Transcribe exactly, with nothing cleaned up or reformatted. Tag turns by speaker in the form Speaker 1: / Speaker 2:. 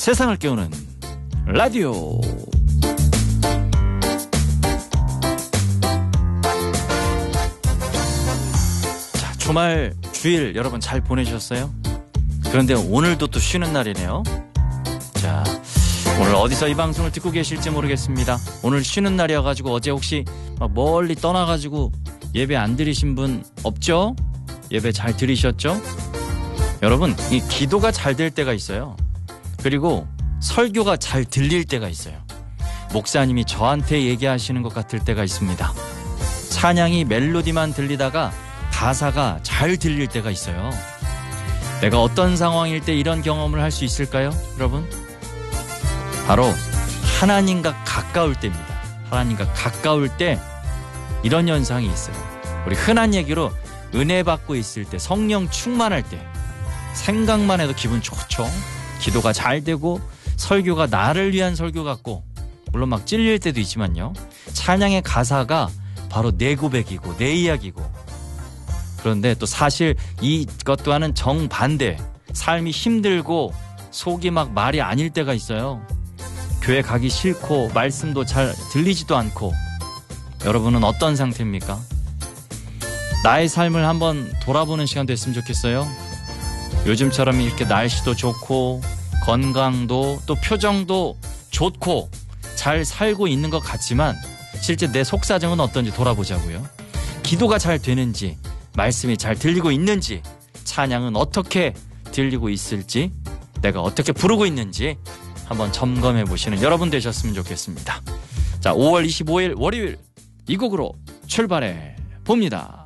Speaker 1: 세상을 깨우는 라디오. 자, 주말 주일 여러분 잘 보내셨어요? 그런데 오늘도 또 쉬는 날이네요. 자, 오늘 어디서 이 방송을 듣고 계실지 모르겠습니다. 오늘 쉬는 날이어가지고 어제 혹시 막 멀리 떠나가지고 예배 안 드리신 분 없죠? 예배 잘 들으셨죠? 여러분, 이 기도가 잘 될 때가 있어요. 그리고 설교가 잘 들릴 때가 있어요. 목사님이 저한테 얘기하시는 것 같을 때가 있습니다. 찬양이 멜로디만 들리다가 가사가 잘 들릴 때가 있어요. 내가 어떤 상황일 때 이런 경험을 할 수 있을까요, 여러분? 바로 하나님과 가까울 때입니다. 하나님과 가까울 때 이런 현상이 있어요. 우리 흔한 얘기로 은혜 받고 있을 때, 성령 충만할 때 생각만 해도 기분 좋죠. 기도가 잘 되고 설교가 나를 위한 설교 같고, 물론 막 찔릴 때도 있지만요. 찬양의 가사가 바로 내 고백이고 내 이야기고. 그런데 또 사실 이것 또한은 정반대, 삶이 힘들고 속이 막 말이 아닐 때가 있어요. 교회 가기 싫고 말씀도 잘 들리지도 않고. 여러분은 어떤 상태입니까? 나의 삶을 한번 돌아보는 시간 됐으면 좋겠어요. 요즘처럼 이렇게 날씨도 좋고 건강도 또 표정도 좋고 잘 살고 있는 것 같지만 실제 내 속사정은 어떤지 돌아보자고요. 기도가 잘 되는지, 말씀이 잘 들리고 있는지, 찬양은 어떻게 들리고 있을지, 내가 어떻게 부르고 있는지 한번 점검해 보시는 여러분 되셨으면 좋겠습니다. 자, 오월 이십오일 월요일 이 곡으로 출발해 봅니다.